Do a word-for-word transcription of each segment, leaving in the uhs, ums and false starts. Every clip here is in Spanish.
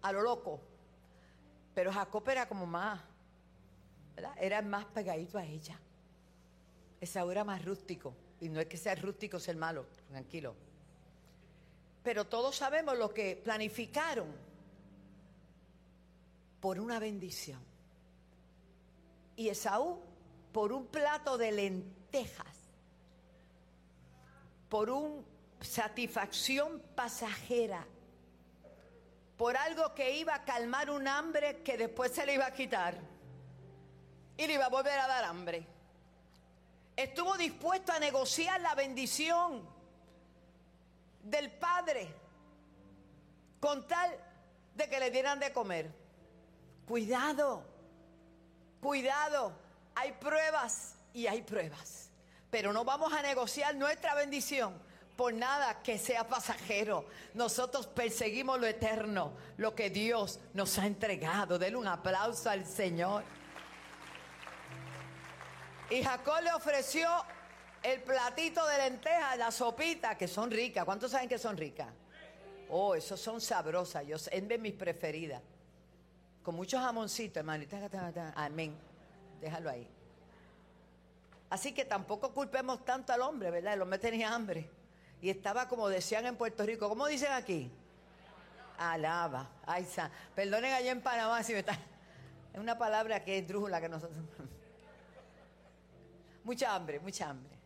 a lo loco. Pero Jacob era como más, ¿verdad? Era más pegadito a ella. Esaú era más rústico. Y no es que sea rústico ser malo, tranquilo. Pero todos sabemos lo que planificaron por una bendición. Y Esaú por un plato de lentejas, por una satisfacción pasajera, por algo que iba a calmar un hambre que después se le iba a quitar y le iba a volver a dar hambre. Estuvo dispuesto a negociar la bendición del padre con tal de que le dieran de comer. Cuidado, cuidado, hay pruebas y hay pruebas, pero no vamos a negociar nuestra bendición por nada que sea pasajero. Nosotros perseguimos lo eterno, lo que Dios nos ha entregado. Denle un aplauso al Señor. Y Jacob le ofreció el platito de lentejas, la sopita, que son ricas. ¿Cuántos saben que son ricas? Oh, esos son sabrosas. Yo, es de mis preferidas. Con muchos jamoncitos, hermanita. Amén. Déjalo ahí. Así que tampoco culpemos tanto al hombre, ¿verdad? El hombre tenía hambre. Y estaba, como decían en Puerto Rico, ¿cómo dicen aquí? Alaba. Ay, sa. Perdonen allá en Panamá si me está. Es una palabra que es drújula que nosotros. Mucha hambre, mucha hambre.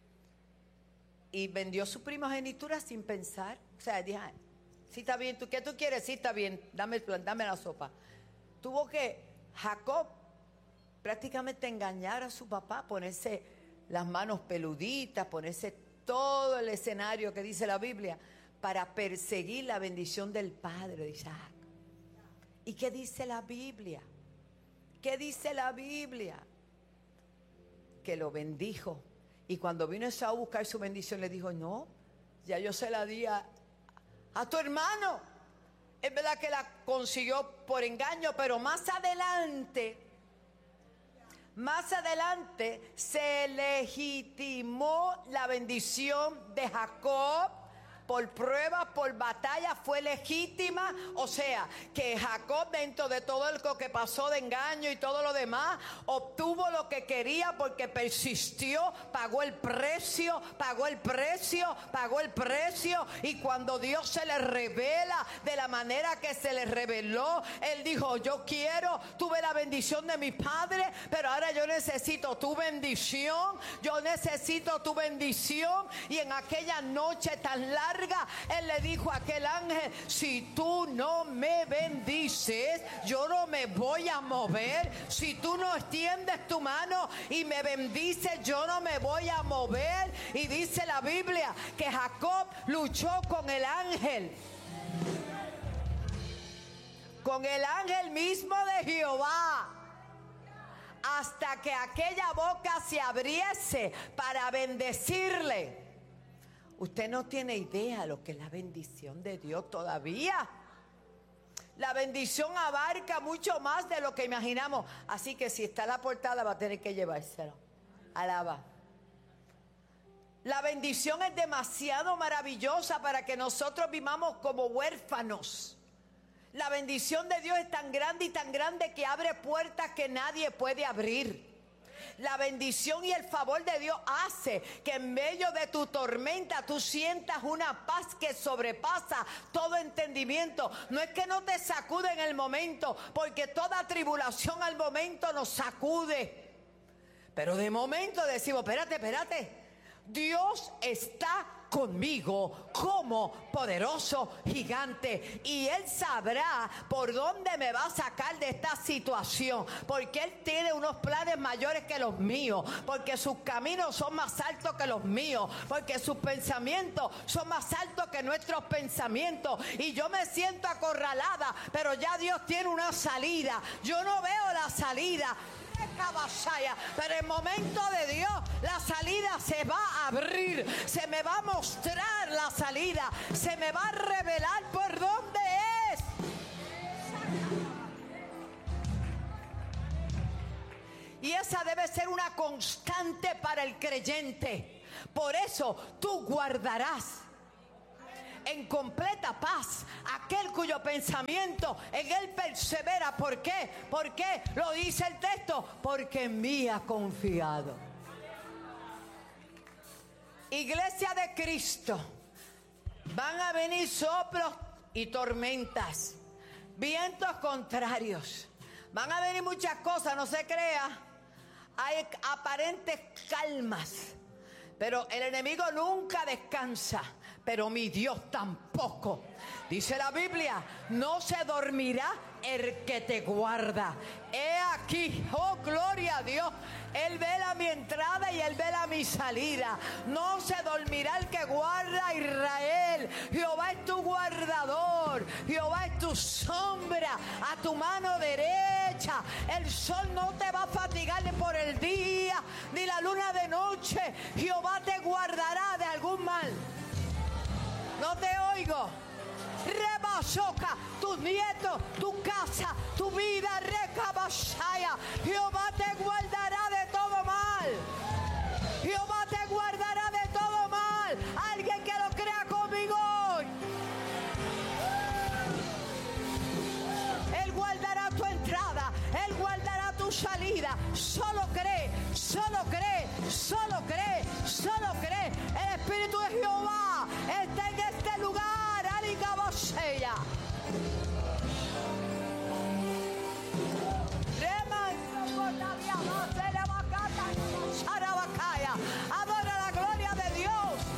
Y vendió su primogenitura sin pensar. O sea, dije, sí está bien, ¿tú qué tú quieres? Sí está bien, dame el plan, dame la sopa. Tuvo que Jacob prácticamente engañar a su papá, ponerse las manos peluditas, ponerse todo el escenario que dice la Biblia para perseguir la bendición del padre de Isaac. ¿Y qué dice la Biblia? ¿Qué dice la Biblia? Que lo bendijo. Y cuando vino Esaú a buscar su bendición, le dijo, no, ya yo se la di a, a tu hermano. Es verdad que la consiguió por engaño, pero más adelante, más adelante se legitimó la bendición de Jacob. Por prueba, por batalla, fue legítima. O sea, que Jacob, dentro de todo lo que pasó de engaño y todo lo demás, obtuvo lo que quería porque persistió, pagó el precio, pagó el precio, pagó el precio. Y cuando Dios se le revela de la manera que se le reveló, él dijo, yo quiero, tuve la bendición de mi padre, pero ahora yo necesito tu bendición, yo necesito tu bendición. Y en aquella noche tan larga, él le dijo a aquel ángel, si tú no me bendices, yo no me voy a mover. Si tú no extiendes tu mano y me bendices, yo no me voy a mover. Y dice la Biblia que Jacob luchó con el ángel, con el ángel mismo de Jehová, hasta que aquella boca se abriese para bendecirle. Usted no tiene idea lo que es la bendición de Dios todavía. La bendición abarca mucho más de lo que imaginamos. Así que si está en la portada va a tener que llevárselo. Alaba. La bendición es demasiado maravillosa para que nosotros vivamos como huérfanos. La bendición de Dios es tan grande y tan grande que abre puertas que nadie puede abrir. La bendición y el favor de Dios hace que en medio de tu tormenta tú sientas una paz que sobrepasa todo entendimiento. No es que no te sacude en el momento, porque toda tribulación al momento nos sacude. Pero de momento decimos, espérate, espérate. Dios está conmigo como poderoso gigante y Él sabrá por dónde me va a sacar de esta situación, porque Él tiene unos planes mayores que los míos, porque sus caminos son más altos que los míos, porque sus pensamientos son más altos que nuestros pensamientos. Y yo me siento acorralada, pero ya Dios tiene una salida. Yo no veo la salida, pero en el momento de Dios la salida se va a abrir, se me va a mostrar la salida, se me va a revelar por dónde es. Y esa debe ser una constante para el creyente. Por eso tú guardarás en completa paz aquel cuyo pensamiento en él persevera. ¿Por qué? ¿Por qué? Lo dice el texto, porque en mí ha confiado. Iglesia de Cristo, van a venir soplos y tormentas, vientos contrarios, van a venir muchas cosas, no se crea. Hay aparentes calmas, pero el enemigo nunca descansa, pero mi Dios tampoco. Dice la Biblia, no se dormirá el que te guarda. He aquí, oh gloria a Dios, Él vela mi entrada y Él vela mi salida. No se dormirá el que guarda a Israel. Jehová es tu guardador, Jehová es tu sombra a tu mano derecha. El sol no te va a fatigar por el día, ni la luna de noche. Jehová te guardará de algún mal. No te oigo. Rebasoca, tus nietos, tu casa, tu vida, recabashaya. Jehová te guardará de todo mal. Jehová te guardará de todo mal. Alguien que lo crea conmigo hoy. Él guardará tu entrada, Él guardará tu salida. Solo cree, solo cree, solo cree, solo cree. El Espíritu de Jehová está en este lugar. Ella. Adora la gloria de Dios.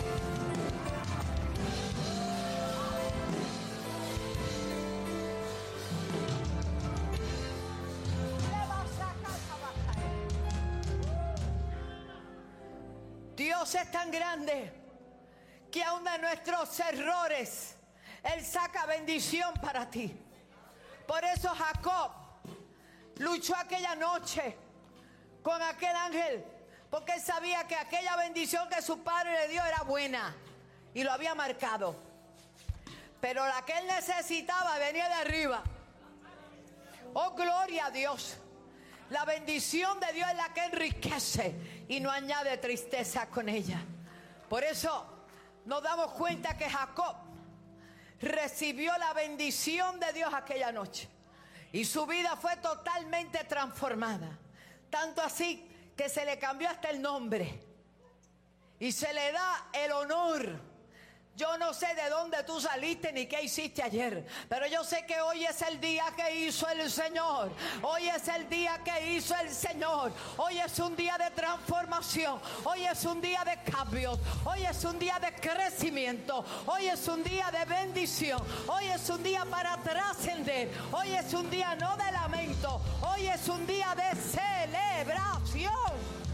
Dios es tan grande que aun de nuestros errores Él saca bendición para ti. Por eso Jacob luchó aquella noche con aquel ángel, porque él sabía que aquella bendición que su padre le dio era buena y lo había marcado. Pero la que él necesitaba venía de arriba. Oh, gloria a Dios. La bendición de Dios es la que enriquece y no añade tristeza con ella. Por eso nos damos cuenta que Jacob recibió la bendición de Dios aquella noche y su vida fue totalmente transformada, tanto así que se le cambió hasta el nombre y se le da el honor. Yo no sé de dónde tú saliste ni qué hiciste ayer, pero yo sé que hoy es el día que hizo el Señor. Hoy es el día que hizo el Señor. Hoy es un día de transformación. Hoy es un día de cambios. Hoy es un día de crecimiento. Hoy es un día de bendición. Hoy es un día para trascender. Hoy es un día no de lamento. Hoy es un día de celebración.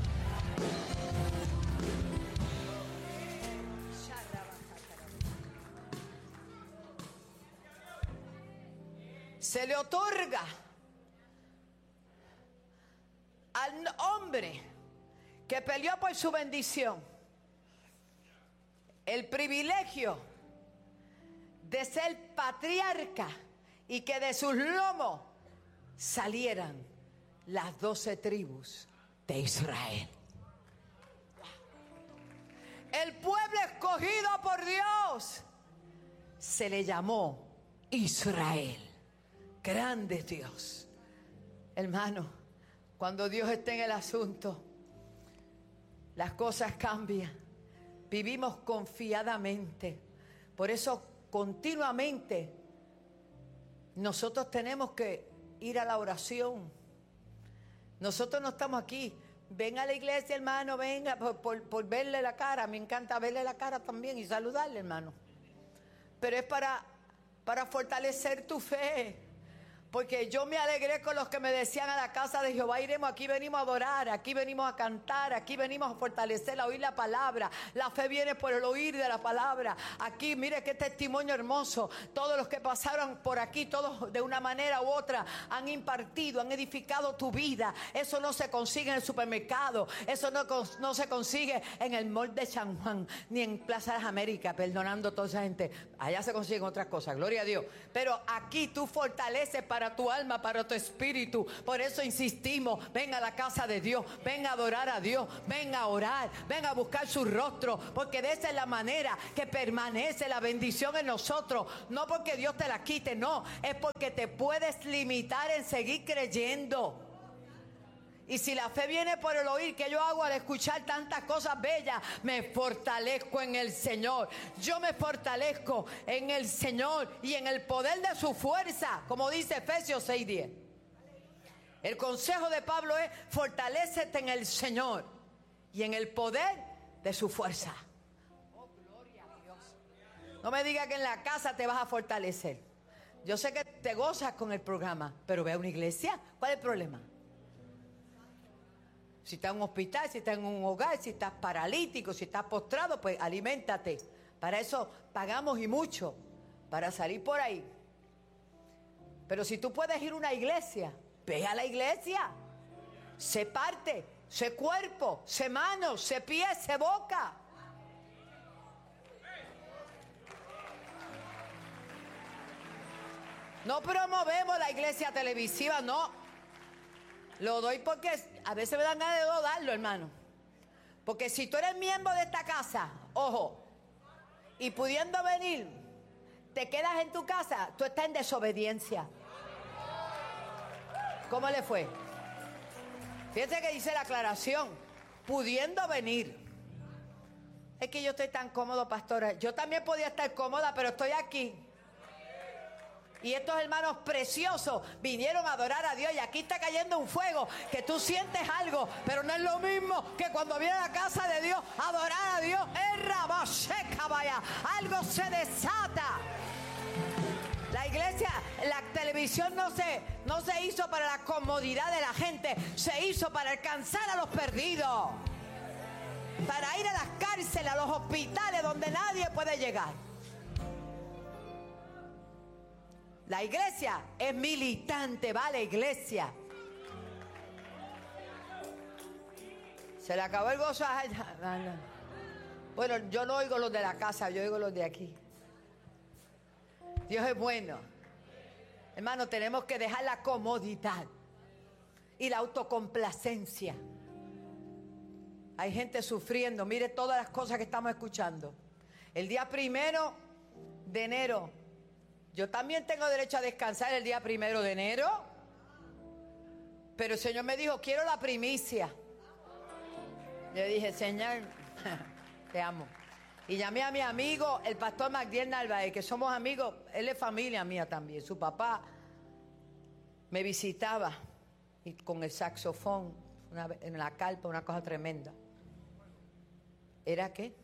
Se le otorga al hombre que peleó por su bendición el privilegio de ser patriarca y que de sus lomos salieran las doce tribus de Israel. El pueblo escogido por Dios se le llamó Israel. Grande Dios. Hermano, cuando Dios está en el asunto, las cosas cambian. Vivimos confiadamente. Por eso continuamente nosotros tenemos que ir a la oración. Nosotros no estamos aquí. Ven a la iglesia, hermano, venga, por, por, por verle la cara. Me encanta verle la cara también y saludarle, hermano. Pero es para, para fortalecer tu fe. Porque yo me alegré con los que me decían a la casa de Jehová iremos, aquí venimos a adorar, aquí venimos a cantar, aquí venimos a fortalecer, a oír la palabra. La fe viene por el oír de la palabra. Aquí, mire qué testimonio hermoso. Todos los que pasaron por aquí, todos de una manera u otra, han impartido, han edificado tu vida. Eso no se consigue en el supermercado, eso no, no se consigue en el mall de San Juan, ni en Plaza de las Américas, perdonando a toda esa gente. Allá se consiguen otras cosas, gloria a Dios. Pero aquí tú fortaleces para para tu alma, para tu espíritu. Por eso insistimos, ven a la casa de Dios, ven a adorar a Dios, ven a orar, ven a buscar su rostro, porque de esa es la manera que permanece la bendición en nosotros. No porque Dios te la quite, no, es porque te puedes limitar en seguir creyendo. Y si la fe viene por el oír, ¿qué yo hago al escuchar tantas cosas bellas? Me fortalezco en el Señor. Yo me fortalezco en el Señor y en el poder de su fuerza, como dice Efesios seis diez. El consejo de Pablo es: fortalécete en el Señor y en el poder de su fuerza. Oh, gloria a Dios. No me digas que en la casa te vas a fortalecer. Yo sé que te gozas con el programa, pero ve a una iglesia. ¿Cuál es el problema? Si estás en un hospital, si estás en un hogar, si estás paralítico, si estás postrado, pues aliméntate. Para eso pagamos y mucho, para salir por ahí. Pero si tú puedes ir a una iglesia, ve a la iglesia. Sé parte, sé cuerpo, sé mano, sé pie, sé boca. No promovemos la iglesia televisiva, no. Lo doy porque a veces me dan ganas de no darlo, hermano. Porque si tú eres miembro de esta casa, ojo, y pudiendo venir, te quedas en tu casa, tú estás en desobediencia. ¿Cómo le fue? Fíjense que dice la aclaración, pudiendo venir. Es que yo estoy tan cómodo, pastora. Yo también podía estar cómoda, pero estoy aquí. Y estos hermanos preciosos vinieron a adorar a Dios. Y aquí está cayendo un fuego que tú sientes algo, pero no es lo mismo que cuando viene a la casa de Dios a adorar a Dios. Algo se desata. La iglesia, la televisión no se, no se hizo para la comodidad de la gente. Se hizo para alcanzar a los perdidos. Para ir a las cárceles, a los hospitales donde nadie puede llegar. La iglesia es militante, va a la iglesia. Se le acabó el gozo. Bueno, yo no oigo los de la casa, yo oigo los de aquí. Dios es bueno. Hermano, tenemos que dejar la comodidad y la autocomplacencia. Hay gente sufriendo. Mire todas las cosas que estamos escuchando. El día primero de enero, yo también tengo derecho a descansar el día primero de enero. Pero el Señor me dijo, quiero la primicia. Yo dije, Señor, te amo. Y llamé a mi amigo, el pastor Magdiel Narváez, que somos amigos. Él es familia mía también. Su papá me visitaba y con el saxofón una, en la carpa, una cosa tremenda. ¿Era qué?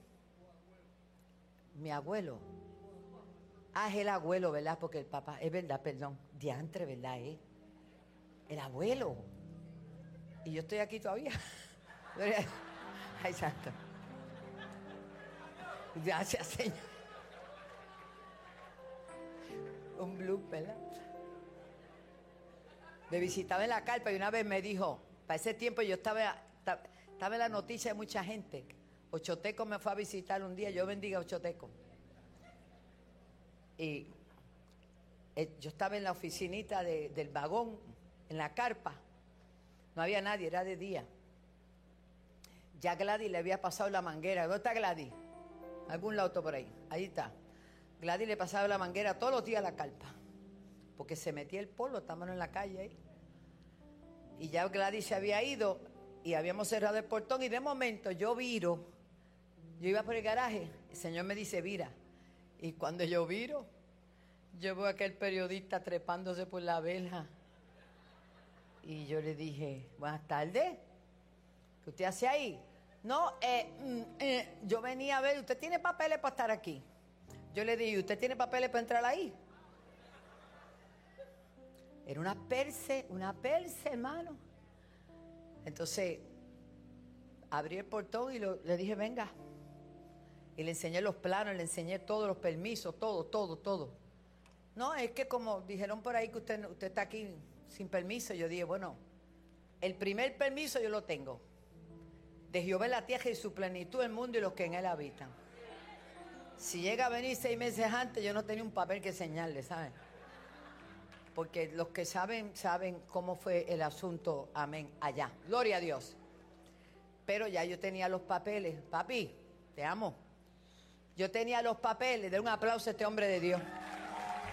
Mi abuelo. Ah, es el abuelo, ¿verdad? Porque el papá, es verdad, perdón. Diantre, ¿verdad? ¿Eh? El abuelo. Y yo estoy aquí todavía. Ay, santo. Gracias, Señor. Un blues, ¿verdad? Me visitaba en la carpa y una vez me dijo, para ese tiempo yo estaba, estaba en la noticia de mucha gente. Ochoteco me fue a visitar un día, yo bendiga a Ochoteco. Y eh, yo estaba en la oficinita de, del vagón, en la carpa. No había nadie, era de día. Ya Gladys le había pasado la manguera. ¿Dónde está Gladys? Algún lado por ahí. Ahí está. Gladys le pasaba la manguera todos los días a la carpa. Porque se metía el polvo, estábamos en la calle ahí. Y ya Gladys se había ido y habíamos cerrado el portón. Y de momento yo viro, yo iba por el garaje, el Señor me dice, vira. Y cuando yo viro, yo veo a aquel periodista trepándose por la verja. Y yo le dije, buenas tardes, ¿qué usted hace ahí? No, eh, mm, eh, yo venía a ver, ¿usted tiene papeles para estar aquí? Yo le dije, ¿usted tiene papeles para entrar ahí? Era una perse, una perse, hermano. Entonces, abrí el portón y lo, le dije, venga. Y le enseñé los planos, le enseñé todos los permisos, todo, todo, todo. No, es que como dijeron por ahí que usted, usted está aquí sin permiso, yo dije, bueno, el primer permiso yo lo tengo. De Jehová es la tierra y su plenitud, el mundo y los que en él habitan. Si llega a venir seis meses antes, yo no tenía un papel que enseñarle, ¿saben? porque los que saben, saben cómo fue el asunto, amén, allá. Gloria a Dios. Pero ya yo tenía los papeles. Papi, te amo. Yo tenía los papeles. Den un aplauso a este hombre de Dios.